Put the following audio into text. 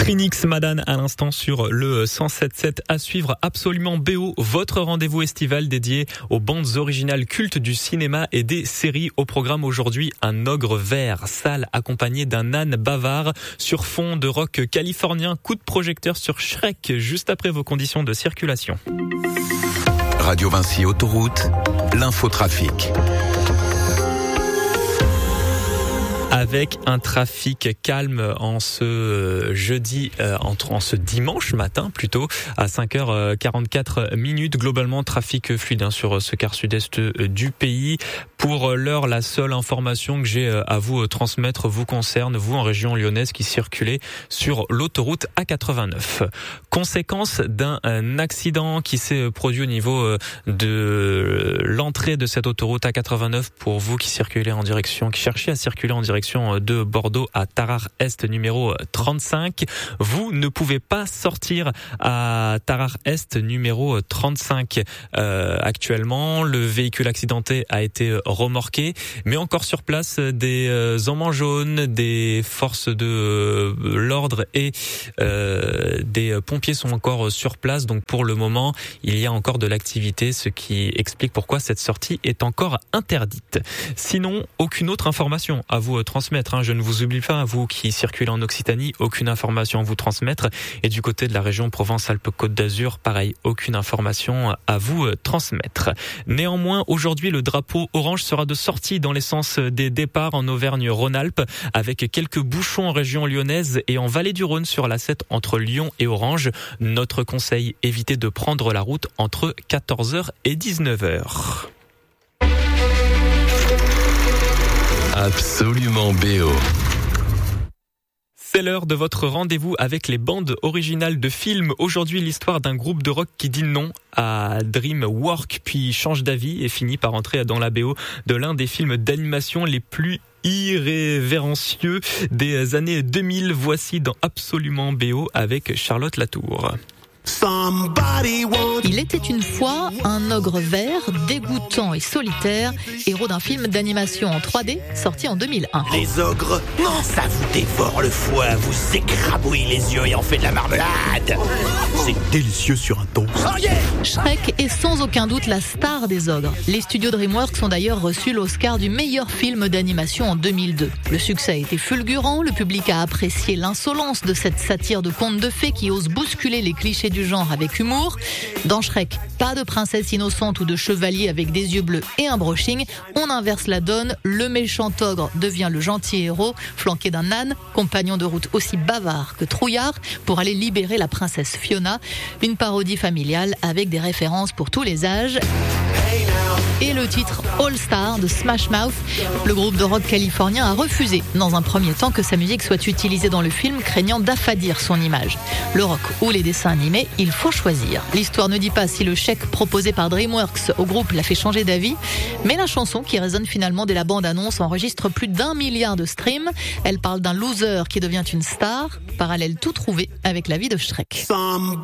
Trinix Madane à l'instant sur le 107.7 à suivre Absolument BO, votre rendez-vous estival dédié aux bandes originales cultes du cinéma et des séries. Au programme aujourd'hui, un ogre vert, sale accompagné d'un âne bavard sur fond de rock californien. Coup de projecteur sur Shrek juste après vos conditions de circulation. Radio Vinci Autoroute, l'infotrafic. Avec un trafic calme en ce jeudi, en ce dimanche matin plutôt, à 5h44 minutes. Globalement, trafic fluide sur ce quart sud-est du pays. Pour l'heure, la seule information que j'ai à vous transmettre vous concerne, vous en région lyonnaise qui circulez sur l'autoroute A89. Conséquence d'un accident qui s'est produit au niveau de l'entrée de cette autoroute A89 pour vous qui circulez en direction, qui cherchez à circuler en direction de Bordeaux à Tarare-Est numéro 35. Vous ne pouvez pas sortir à Tarare-Est numéro 35 actuellement. Le véhicule accidenté a été remorqué, mais encore sur place des hommes jaunes, des forces de l'ordre et des pompiers sont encore sur place. Donc pour le moment, il y a encore de l'activité, ce qui explique pourquoi cette sortie est encore interdite. Sinon, aucune autre information à vous transmettre. Je ne vous oublie pas, vous qui circulez en Occitanie, aucune information à vous transmettre. Et du côté de la région Provence-Alpes-Côte d'Azur, pareil, aucune information à vous transmettre. Néanmoins, aujourd'hui, le drapeau orange sera de sortie dans les sens des départs en Auvergne-Rhône-Alpes, avec quelques bouchons en région lyonnaise et en Vallée du Rhône sur l'A7 entre Lyon et Orange. Notre conseil, évitez de prendre la route entre 14h et 19h. Absolument BO. C'est l'heure de votre rendez-vous avec les bandes originales de films. Aujourd'hui, l'histoire d'un groupe de rock qui dit non à DreamWorks, puis change d'avis et finit par entrer dans la BO de l'un des films d'animation les plus irrévérencieux des années 2000. Voici dans Absolument BO avec Charlotte Latour. Il était une fois un ogre vert, dégoûtant et solitaire, héros d'un film d'animation en 3D sorti en 2001. Les ogres, non, ça vous dévore le foie, vous écrabouille les yeux et en fait de la marmelade. C'est délicieux sur un toast. Oh yeah! Shrek est sans aucun doute la star des ogres. Les studios DreamWorks ont d'ailleurs reçu l'Oscar du meilleur film d'animation en 2002. Le succès a été fulgurant, le public a apprécié l'insolence de cette satire de conte de fées qui ose bousculer les clichés du genre avec humour. Dans Shrek, pas de princesse innocente ou de chevalier avec des yeux bleus et un brushing. On inverse la donne, le méchant ogre devient le gentil héros, flanqué d'un âne, compagnon de route aussi bavard que trouillard, pour aller libérer la princesse Fiona. Une parodie familiale avec des références pour tous les âges. Et le titre All Star de Smash Mouth. Le groupe de rock californien a refusé dans un premier temps que sa musique soit utilisée dans le film, craignant d'affadir son image. Le rock ou les dessins animés, il faut choisir. L'histoire ne dit pas si le chèque proposé par DreamWorks au groupe l'a fait changer d'avis, mais la chanson qui résonne finalement dès la bande-annonce enregistre plus d'1 milliard de streams. Elle parle d'un loser qui devient une star, parallèle tout trouvé avec la vie de Shrek.